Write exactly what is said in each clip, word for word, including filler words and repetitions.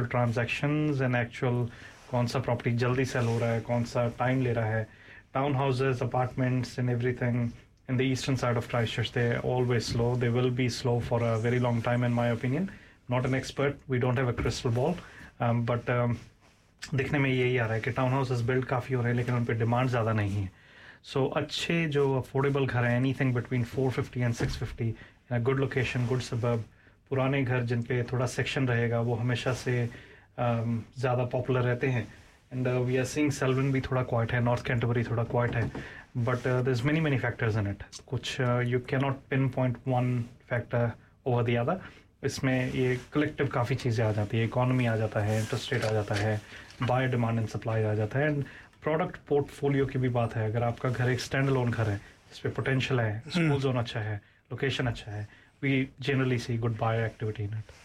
Transactions and actual कौन सा property जल्दी सेल हो रहा है, कौन सा टाइम ले रहा है. Town houses, apartments and everything in the eastern side of Christchurch, they're always slow. They will be slow for a very long time, in my opinion. Not an expert. We don't have a crystal ball. Um, but um, दिखने में यही आ रहा है कि town houses build काफ़ी हो रहे हैं लेकिन उन पर डिमांड ज़्यादा नहीं है. सो so, अच्छे जो अफोर्डेबल घर हैं, anything between four fifty and six fifty in a good location, good suburb, पुराने घर जिन पे थोड़ा सेक्शन रहेगा वो हमेशा से um, ज़्यादा पॉपुलर रहते हैं. And we are seeing Selvin भी थोड़ा क्वाइट है, नॉर्थ कैंटरबरी थोड़ा क्वाइट है, but there is many many factors in it. कुछ you can not pin point one factor over the other. इसमें ये कलेक्टिव काफ़ी चीज़ें आ जाती है. इकोनॉमी आ जाता है, इंटरेस्ट रेट आ जाता है, बाय डिमांड एंड सप्लाई आ जाता है, एंड प्रोडक्ट पोर्टफोलियो की भी बात है. अगर आपका घर एक स्टैंड अलोन घर है जिस पे पोटेंशियल है, स्कूल जोन अच्छा है, लोकेशन अच्छा है, we generally C good bye activity in it.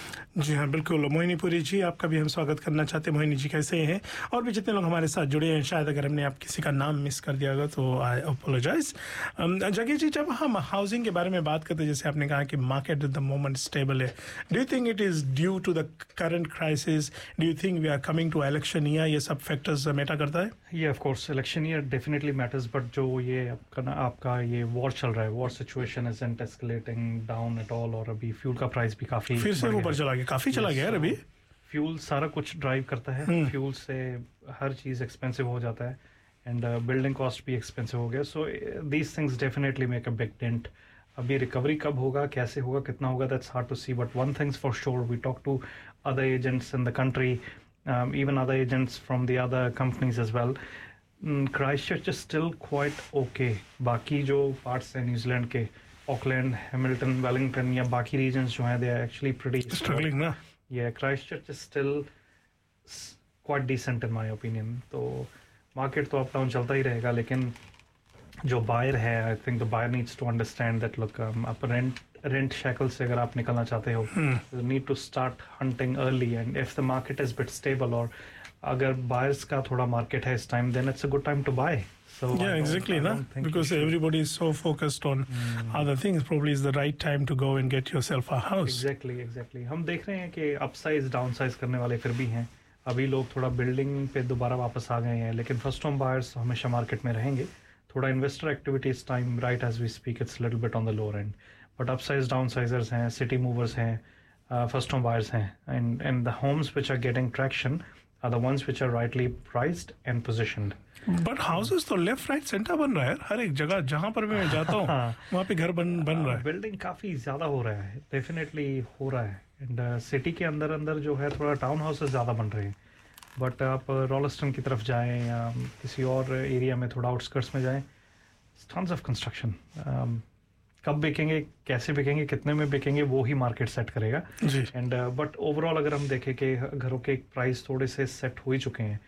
जी हाँ, बिल्कुल. मोहिनी पुरी जी, आपका भी हम स्वागत करना चाहते हैं. मोहिनी जी कैसे हैं? और भी जितने लोग हमारे साथ जुड़े हैं, शायद अगर हमने आप किसी का नाम मिस कर दिया होगा तो आई अपोलोजाइज. जगह जी, जब हम हाउसिंग के बारे में बात करते हैं, जैसे आपने कहा कि market at the moment stable है, do you think it is due to the current crisis? Do you think we are coming to election year? ये सब फैक्टर्स मैटर करता है? ये of course election year definitely matters, but जो ये आपका ना आपका ये वॉर चल रहा है, war situation isn't escalating down at all, और अभी फ्यूल का प्राइस भी काफ़ी फिर से ऊपर चला गया, काफ़ी चला गया यार. अभी फ्यूल सारा कुछ ड्राइव करता है. फ्यूल से हर चीज़ एक्सपेंसिव हो जाता है, एंड बिल्डिंग कॉस्ट भी एक्सपेंसिव हो गया. So these things definitely make a big dent. अभी रिकवरी कब होगा, कैसे होगा, कितना होगा, that's hard to C. But one things for sure, we talk to other agents in the country, even other agents from the other companies as well. Christchurch is still quite okay. बाकी जो parts हैं New Zealand के, Auckland, Hamilton, Wellington या बाकी regions जो हैं, they are actually pretty struggling ना. Yeah, Christchurch is still quite decent in my opinion. तो मार्केट तो अप डाउन चलता ही रहेगा, लेकिन जो बायर है, I think the buyer needs to understand that look, आप रेंट रेंट शैकल से अगर आप निकलना चाहते हो, you need to start hunting early. And if the market is bit stable, और अगर बायर्स का थोड़ा मार्केट है इस time, then it's a good time to bye. So yeah, exactly, na? Because everybody is so focused on mm. other things. Probably is the right time to go and get yourself a house. Exactly, exactly. हम देख रहे हैं कि upsize, downsize करने वाले फिर भी हैं. अभी लोग थोड़ा बिल्डिंग पे दोबारा वापस आ गए हैं, लेकिन फर्स्ट होम बायर्स हमेशा मार्केट में रहेंगे. थोड़ा इन्वेस्टर एक्टिविटी इस time, right as we speak, it's little bit on the lower and. But अपसाइज, डाउनसाइजर्स हैं, सिटी मूवर्स हैं, फर्स्ट होम बायर्स हैं, and and the homes which are getting traction are the ones which are rightly priced and positioned. But houses तो left right center बन रहा है हर एक जगह. जहाँ पर भी मैं जाता हूँ वहाँ पे घर बन बन रहा है. बिल्डिंग काफ़ी ज़्यादा हो रहा है, डेफिनेटली हो रहा है. एंड सिटी के अंदर अंदर जो है थोड़ा टाउन हाउसेस ज़्यादा बन रहे हैं. बट आप रॉलस्टन की तरफ जाएं या किसी और एरिया में थोड़ा आउटस्कर्ट्स में जाएं, टन्स ऑफ कंस्ट्रक्शन. कब बिकेंगे, कैसे बिकेंगे, कितने में बिकेंगे, वो ही मार्केट सेट करेगा. एंड बट ओवरऑल अगर हम देखें कि घरों के प्राइस थोड़े से सेट हो ही चुके हैं.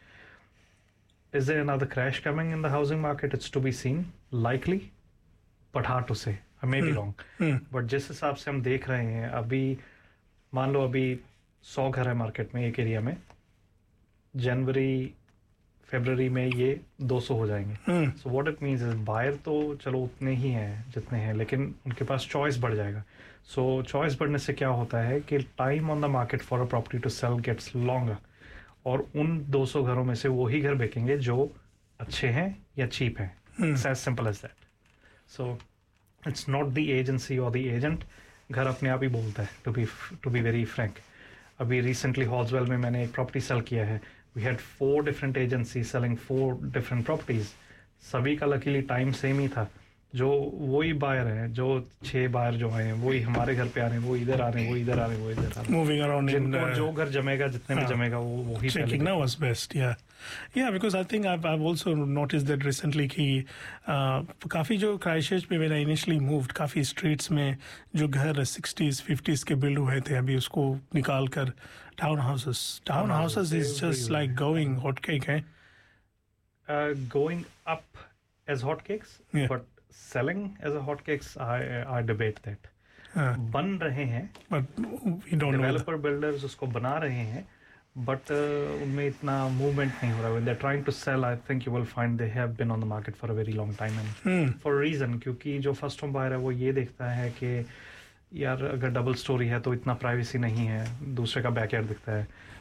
Is there another crash coming in the housing market? It's to be seen, likely but hard to से. आई मे बी रॉन्ग, बट जिस हिसाब से हम देख रहे हैं, अभी मान लो अभी सौ घर है मार्केट में एक एरिया में, जनवरी फरवरी में ये दो सौ हो जाएंगे. So what it means is buyer तो चलो उतने ही हैं जितने हैं, लेकिन उनके पास चॉइस बढ़ जाएगा. सो so, चॉइस बढ़ने से क्या होता है कि time on the market for a property to cell gets longer, और उन दो सौ घरों में से वही घर बिकेंगे जो अच्छे हैं या चीप हैं. It's as simple as that. So it's not the agency और द एजेंट, घर अपने आप ही बोलता है, to be to be very Frank. अभी रिसेंटली हॉल्सवेल में मैंने एक प्रॉपर्टी सेल किया है. We had four different agencies selling four different properties. सभी का लकीली टाइम सेम ही था. जो वही बायर हैं, जो छह बायर जो आए हैं, वही हमारे घर पे आ रहे हैं, वो इधर आ रहे हैं, वो इधर आ रहे हैं, वो इधर आ रहे हैं. Moving around in uh, जो घर जमेगा, जितने में जमेगा, वो वही checking now was best. Yeah, yeah. Because I think I've I've also noticed that recently कि uh, काफी जो क्राइस्टचर्च में when I initially moved, काफी स्ट्रीट्स में जो घर सिक्सटीज फिफ्टीज के बिल्ड हुए थे, अभी उसको निकाल कर town houses town houses is just like going hot cake है. Going up as hot cakes, but selling as a hotcakes, I I debate that. हाँ. बन रहे हैं, but we don't know. Developer builders उसको बना रहे हैं, but uh, उनमें इतना movement नहीं हो रहा. When they're trying to sell, I think you will find they have been on the market for a very long time, and hmm. for a reason, क्योंकि जो first home buyer है वो ये देखता है कि यार अगर डबल स्टोरी है तो इतना प्राइवेसी नहीं है, दूसरे का बैकयार्ड दिखता है.